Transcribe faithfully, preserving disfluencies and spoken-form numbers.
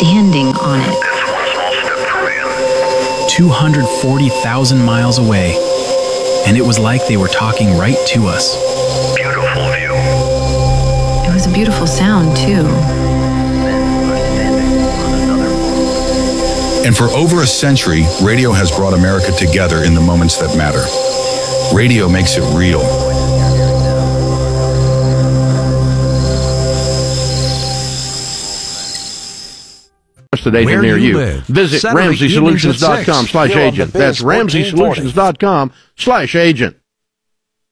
standing on it. two hundred forty thousand miles away, and it was like they were talking right to us. Beautiful view. It was a beautiful sound, too. And for over a century, radio has brought America together in the moments that matter. Radio makes it real. Estate agent near you. Live. Visit Saturday ramsey solutions dot com evenings at slash six. agent. That's ramsey solutions dot com slash agent.